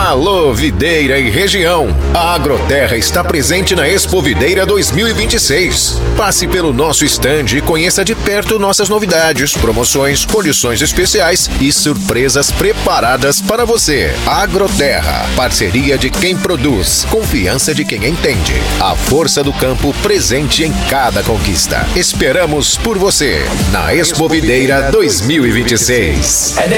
Alô, Videira e região. A Agroterra está presente na Expo Videira 2026. Passe pelo nosso estande e conheça de perto nossas novidades, promoções, condições especiais e surpresas preparadas para você. Agroterra, parceria de quem produz, confiança de quem entende. A força do campo presente em cada conquista. Esperamos por você na Expo Videira 2026.